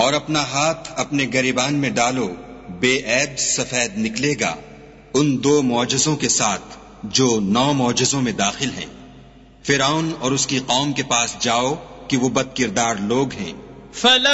और अपना हाथ अपने गिरेबान में डालो, बेऐब सफेद निकलेगा, उन 2 मौजज़ों के साथ जो 9 मौजज़ों में दाखिल हैं। फिरौन और उसकी कौम के पास जाओ कि वो बदकिरदार लोग हैं।